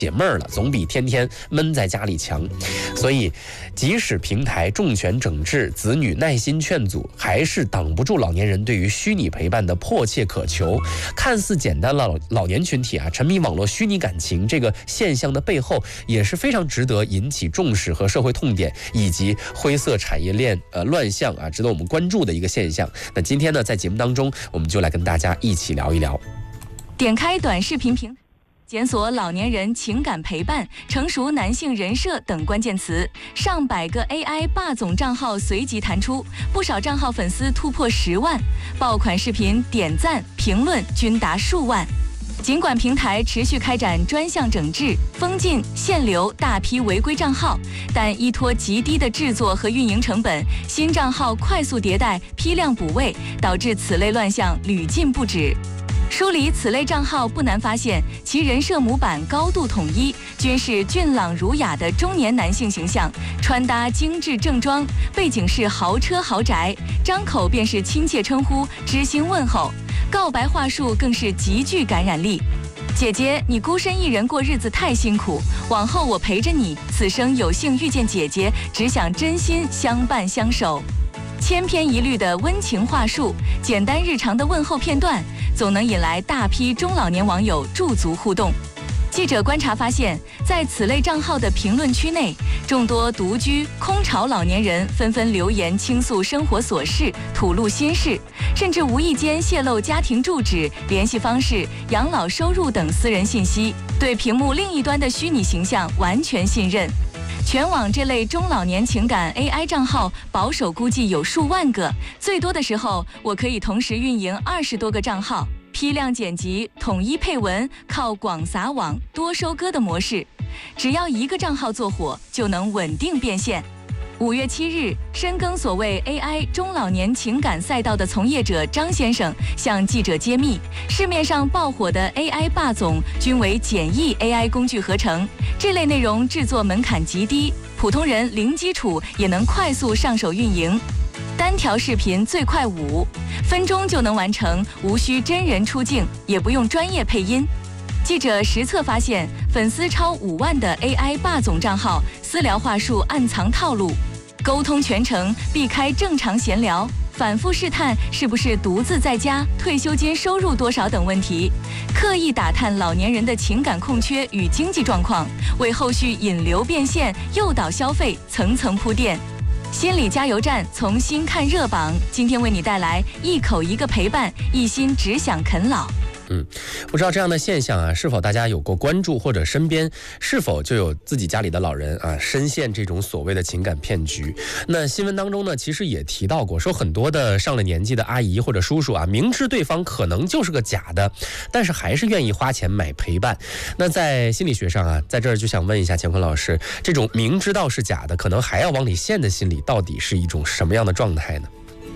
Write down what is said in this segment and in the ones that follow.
解闷儿了，总比天天闷在家里强。所以即使平台重拳整治，子女耐心劝阻，还是挡不住老年人对于虚拟陪伴的迫切渴求。看似简单的老年群体沉迷网络虚拟感情这个现象的背后，也是非常值得引起重视和社会痛点以及灰色产业链乱象值得我们关注的一个现象。那今天呢，在节目当中，我们就来跟大家一起聊一聊。 点开短视频平台，检索老年人情感陪伴、成熟男性人设等关键词，上百个 AI 霸总账号随即弹出，不少账号粉丝突破10万，爆款视频点赞、评论均达数万。尽管平台持续开展专项整治，封禁、限流大批违规账号，但依托极低的制作和运营成本，新账号快速迭代、批量补位，导致此类乱象屡禁不止。梳理此类账号不难发现，其人设模板高度统一，均是俊朗儒雅的中年男性形象，穿搭精致正装，背景是豪车豪宅，张口便是亲切称呼、知心问候，告白话术更是极具感染力。姐姐，你孤身一人过日子太辛苦，往后我陪着你，此生有幸遇见姐姐，只想真心相伴相守。千篇一律的温情话术，简单日常的问候片段，总能引来大批中老年网友驻足互动。记者观察发现，在此类账号的评论区内，众多独居、空巢老年人纷纷留言倾诉生活琐事，吐露心事，甚至无意间泄露家庭住址、联系方式、养老收入等私人信息，对屏幕另一端的虚拟形象完全信任。全网这类中老年情感 AI 账号保守估计有数万个，最多的时候我可以同时运营20多个账号，批量剪辑、统一配文，靠广撒网、多收割的模式，只要一个账号做火，就能稳定变现。5月7日，深耕所谓 AI 中老年情感赛道的从业者张先生向记者揭秘，市面上爆火的 AI 霸总均为简易 AI 工具合成，这类内容制作门槛极低，普通人零基础也能快速上手运营。单条视频最快5分钟就能完成，无需真人出镜，也不用专业配音。记者实测发现，粉丝超5万的 AI 霸总账号，私聊话术暗藏套路，沟通全程避开正常闲聊，反复试探是不是独自在家、退休金收入多少等问题，刻意打探老年人的情感空缺与经济状况，为后续引流变现、诱导消费层层铺垫。心理加油站从新看热榜，今天为你带来一口一个陪伴，一心只想啃老。 不知道这样的现象是否大家有过关注，或者身边是否就有自己家里的老人深陷这种所谓的情感骗局。那新闻当中呢，其实也提到过，说很多的上了年纪的阿姨或者叔叔明知对方可能就是个假的，但是还是愿意花钱买陪伴。那在心理学上在这儿就想问一下乾坤老师，这种明知道是假的，可能还要往里陷的心理，到底是一种什么样的状态呢？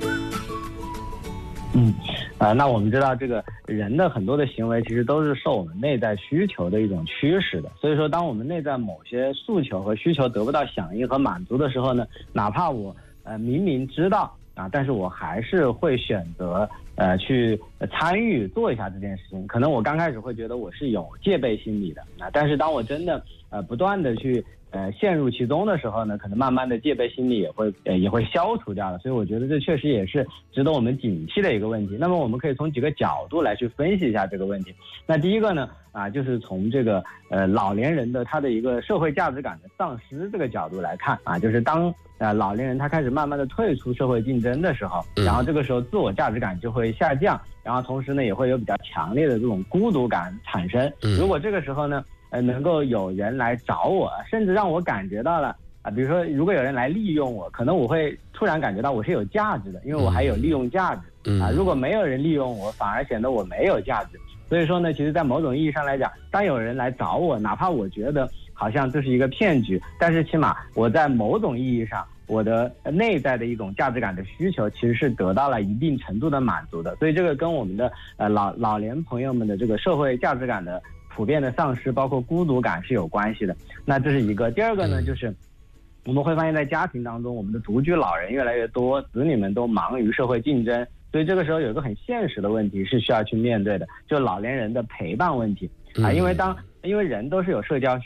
那我们知道这个人的很多的行为其实都是受我们内在需求的一种驱使的，所以说当我们内在某些诉求和需求得不到响应和满足的时候呢，哪怕我明明知道但是我还是会选择去参与做一下这件事情。可能我刚开始会觉得我是有戒备心理的但是当我真的不断的去陷入其中的时候呢，可能慢慢的戒备心理也会消除掉了。所以我觉得这确实也是值得我们警惕的一个问题。那么我们可以从几个角度来去分析一下这个问题。那第一个呢就是从这个老年人的他的一个社会价值感的丧失这个角度来看就是当老年人他开始慢慢的退出社会竞争的时候，然后这个时候自我价值感就会下降，然后同时呢也会有比较强烈的这种孤独感产生。如果这个时候呢能够有人来找我，甚至让我感觉到了比如说如果有人来利用我，可能我会突然感觉到我是有价值的，因为我还有利用价值如果没有人利用我，反而显得我没有价值。所以说呢，其实在某种意义上来讲，当有人来找我，哪怕我觉得好像这是一个骗局，但是起码我在某种意义上我的内在的一种价值感的需求其实是得到了一定程度的满足的。所以这个跟我们的老年朋友们的这个社会价值感的普遍的丧失，包括孤独感是有关系的。那这是一个。第二个呢，就是我们会发现在家庭当中，我们的独居老人越来越多，子女们都忙于社会竞争，所以这个时候有一个很现实的问题是需要去面对的，就老年人的陪伴问题。 因为人都是有社交